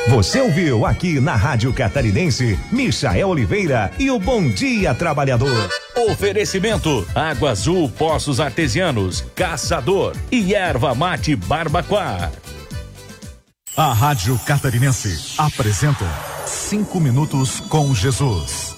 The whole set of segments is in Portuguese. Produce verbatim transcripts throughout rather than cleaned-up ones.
Você ouviu aqui na Rádio Catarinense, Michael Oliveira e o Bom Dia Trabalhador. Oferecimento: Água Azul Poços Artesianos, Caçador e Erva Mate Barbacoa. A Rádio Catarinense apresenta Cinco Minutos com Jesus.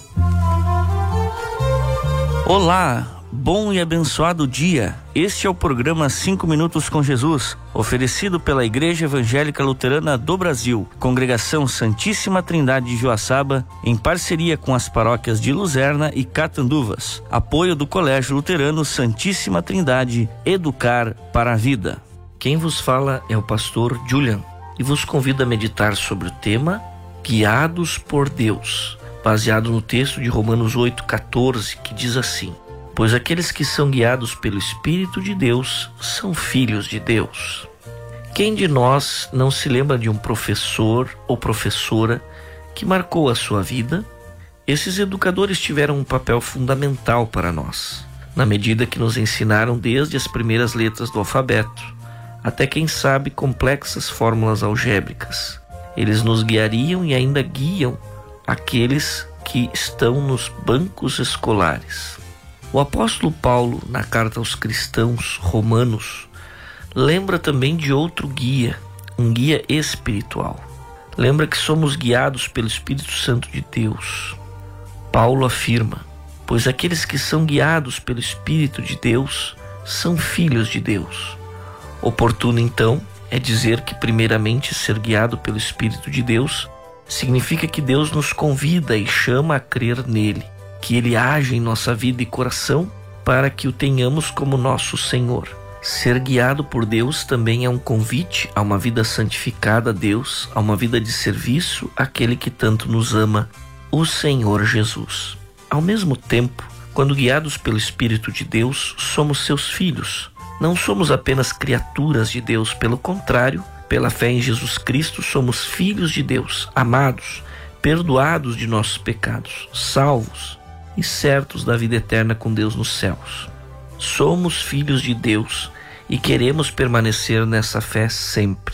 Olá, bom e abençoado dia. Este é o programa Cinco Minutos com Jesus, oferecido pela Igreja Evangélica Luterana do Brasil, Congregação Santíssima Trindade de Joaçaba, em parceria com as paróquias de Luzerna e Catanduvas. Apoio do Colégio Luterano Santíssima Trindade, Educar para a Vida. Quem vos fala é o pastor Julian e vos convido a meditar sobre o tema Guiados por Deus, baseado no texto de Romanos oito, quatorze, que diz assim: pois aqueles que são guiados pelo Espírito de Deus são filhos de Deus. Quem de nós não se lembra de um professor ou professora que marcou a sua vida? Esses educadores tiveram um papel fundamental para nós, na medida que nos ensinaram desde as primeiras letras do alfabeto, até quem sabe complexas fórmulas algébricas. Eles nos guiariam e ainda guiam aqueles que estão nos bancos escolares. O apóstolo Paulo, na carta aos cristãos romanos, lembra também de outro guia, um guia espiritual. Lembra que somos guiados pelo Espírito Santo de Deus. Paulo afirma: pois aqueles que são guiados pelo Espírito de Deus são filhos de Deus. Oportuno, então, é dizer que primeiramente ser guiado pelo Espírito de Deus significa que Deus nos convida e chama a crer nele, que ele age em nossa vida e coração para que o tenhamos como nosso Senhor. Ser guiado por Deus também é um convite a uma vida santificada a Deus, a uma vida de serviço àquele que tanto nos ama, o Senhor Jesus. Ao mesmo tempo, quando guiados pelo Espírito de Deus, somos seus filhos. Não somos apenas criaturas de Deus, pelo contrário, pela fé em Jesus Cristo, somos filhos de Deus, amados, perdoados de nossos pecados, salvos e certos da vida eterna com Deus nos céus. Somos filhos de Deus e queremos permanecer nessa fé sempre.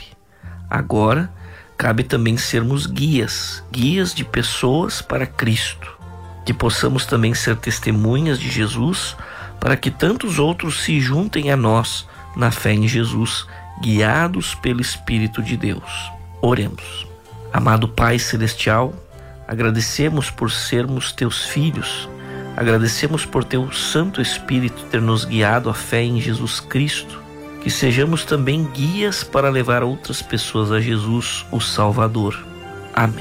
Agora, cabe também sermos guias, guias de pessoas para Cristo, que possamos também ser testemunhas de Jesus para que tantos outros se juntem a nós na fé em Jesus, guiados pelo Espírito de Deus. Oremos. Amado Pai Celestial, agradecemos por sermos teus filhos, agradecemos por teu Santo Espírito ter nos guiado à fé em Jesus Cristo, que sejamos também guias para levar outras pessoas a Jesus, o Salvador.